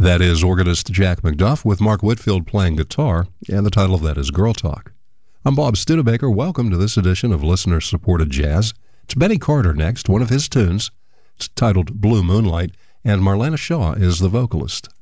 That is organist Jack McDuff with Mark Whitfield playing guitar, and the title of that is Girl Talk. I'm Bob Studebaker. Welcome to this edition of Listener-Supported Jazz. It's Benny Carter next, one of his tunes. It's titled Blue Moonlight, and Marlena Shaw is the vocalist.